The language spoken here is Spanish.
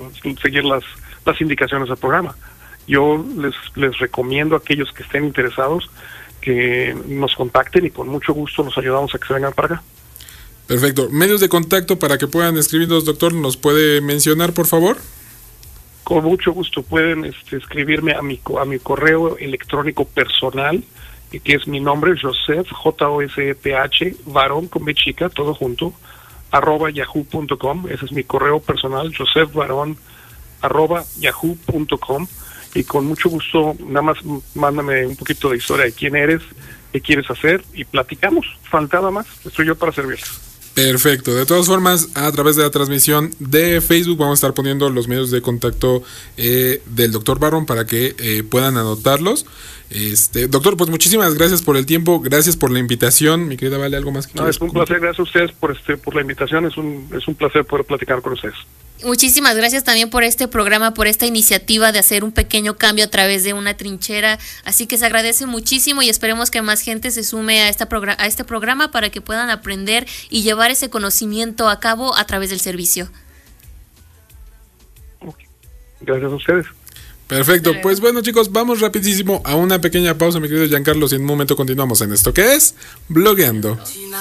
seguir las indicaciones del programa. Yo les recomiendo a aquellos que estén interesados que nos contacten y con mucho gusto los ayudamos a que se vengan para acá. Perfecto. Medios de contacto para que puedan escribirnos, doctor, ¿nos puede mencionar, por favor? Con mucho gusto pueden escribirme a mi correo electrónico personal, que es mi nombre, Joseph, Joseph, varón con B chica, todo junto, @yahoo.com. Ese es mi correo personal, josephvarón @yahoo.com. Y con mucho gusto, nada más mándame un poquito de historia de quién eres, qué quieres hacer y platicamos. Faltaba más, estoy yo para servirles. Perfecto. De todas formas, a través de la transmisión de Facebook vamos a estar poniendo los medios de contacto del doctor Varón para que puedan anotarlos. Doctor, pues muchísimas gracias por el tiempo, gracias por la invitación. Mi querida Vale, ¿algo más que quieras? Es un placer, gracias a ustedes por la invitación, es un placer poder platicar con ustedes. Muchísimas gracias también por este programa, por esta iniciativa de hacer un pequeño cambio a través de una trinchera, así que se agradece muchísimo y esperemos que más gente se sume a este programa para que puedan aprender y llevar ese conocimiento a cabo a través del servicio. Gracias a ustedes. Perfecto, pues bueno chicos, vamos rapidísimo a una pequeña pausa, mi querido Giancarlo, y en un momento continuamos en esto que es Blogueando.